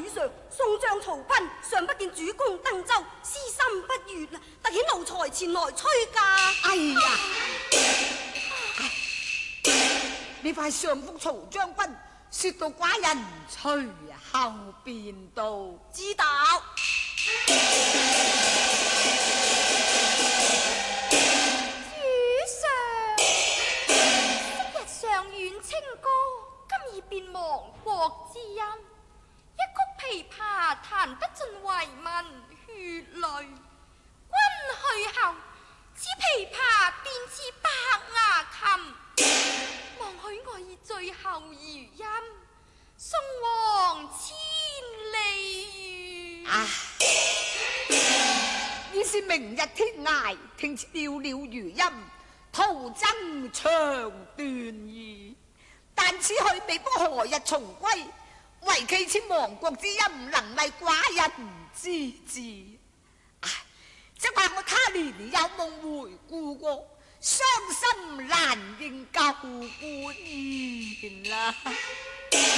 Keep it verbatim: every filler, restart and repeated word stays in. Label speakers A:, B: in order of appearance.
A: 以上，宋將曹彬尚不見主公登舟，私心不悅啦，特遣奴才前來催駕。
B: 哎呀，你快上覆曹將軍，說到寡人隨後便到。
A: 知道。
C: 主上，昔日上苑清歌，今已變亡國之音。一曲琵琶彈不盡為民血淚。君去後，此琵琶便似白牙琴，望許我以最後餘音送往千里。
B: 啊！已是明日天涯，聽此寥寥餘音，徒增長斷意。但此去未卜何日重歸，唯冀此亡國之音，能為寡人之至。唉，即怕我他年有夢回顧過，傷心難認舊故言啦。